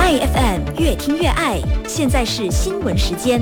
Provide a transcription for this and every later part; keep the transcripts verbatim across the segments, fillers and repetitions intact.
爱 F M 越听越爱，现在是新闻时间。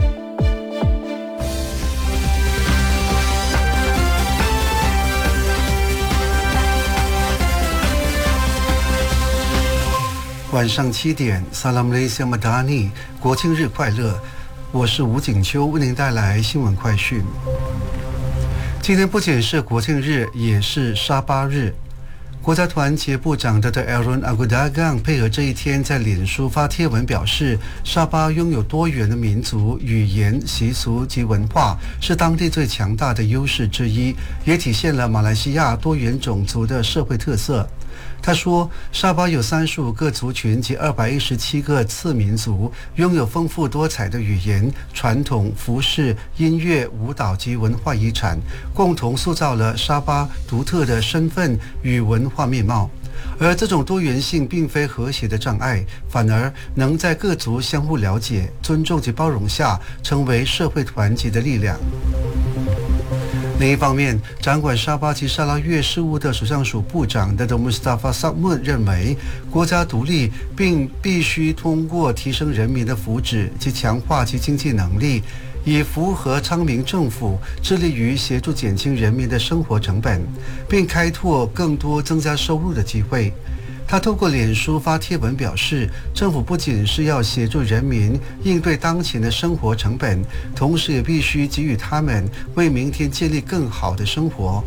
晚上七点 Salam Malaysia Madani 国庆日快乐，我是吴景秋，为您带来新闻快讯。今天不仅是国庆日，也是沙巴日。国家团结部长 Datuk Aaron Agudagang 配合这一天在脸书发贴文表示，沙巴拥有多元的民族、语言、习俗及文化，是当地最强大的优势之一，也体现了马来西亚多元种族的社会特色。他说，沙巴有三十五个族群及二百一十七个次民族，拥有丰富多彩的语言、传统、服饰、音乐、舞蹈及文化遗产，共同塑造了沙巴独特的身份与文化面貌。而这种多元性并非和谐的障碍，反而能在各族相互了解、尊重及包容下，成为社会团结的力量。另一方面，掌管沙巴及沙拉越事务的首相署部长 Datuk Mustafa Sakhmud 认为，国家独立并必须通过提升人民的福祉及强化其经济能力，以符合昌明政府致力于协助减轻人民的生活成本，并开拓更多增加收入的机会。他透过脸书发贴文表示，政府不仅是要协助人民应对当前的生活成本，同时也必须给予他们为明天建立更好的生活。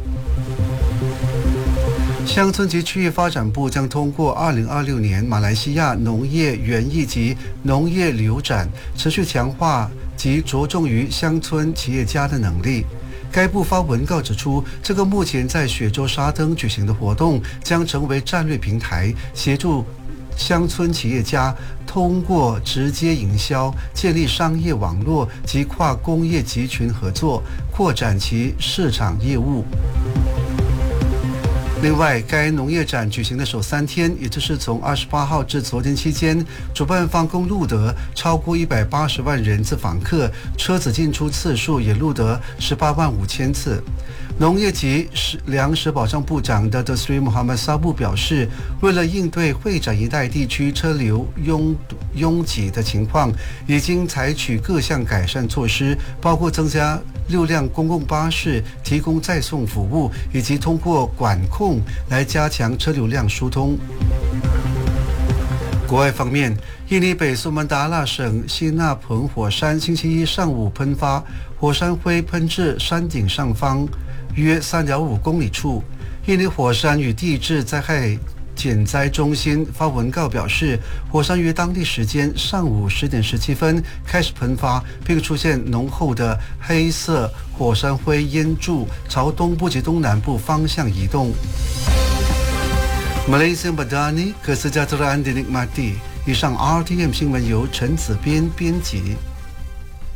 乡村及区域发展部将通过二零二六年马来西亚农业园艺及农业流展，持续强化及着重于乡村企业家的能力。该部发文告指出，这个目前在雪州沙登举行的活动将成为战略平台，协助乡村企业家通过直接营销、建立商业网络及跨工业集群合作，扩展其市场业务。另外，该农业展举行的首三天，也就是从二十八号至昨天期间，主办方共录得超过一百八十万人次访客，车子进出次数也录得十八万五千次。农业及粮食保障部长的 Datuk Seri Muhammad Sabu 表示，为了应对会展一带地区车流拥拥挤的情况，已经采取各项改善措施，包括增加六辆公共巴士提供载送服务，以及通过管控来加强车流量疏通。国外方面，印尼北苏门答腊省西纳彭火山星期一上午喷发，火山灰喷至山顶上方约 三点五公里处。印尼火山与地质灾害减灾中心发文告表示，火山于当地时间上午十点十七分开始喷发，并出现浓厚的黑色火山灰烟柱，朝东部及东南部方向移动。Malaysia Madani Kesejahteraan dinikmati。以上 R T M 新闻由陈子编编辑。